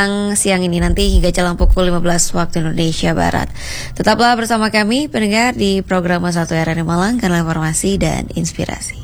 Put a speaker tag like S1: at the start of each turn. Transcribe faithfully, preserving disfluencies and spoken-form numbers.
S1: menjelang siang ini nanti hingga jelang pukul lima belas waktu Indonesia Barat. Tetaplah bersama kami pendengar di program Satu R R I Malang, karena informasi dan inspirasi.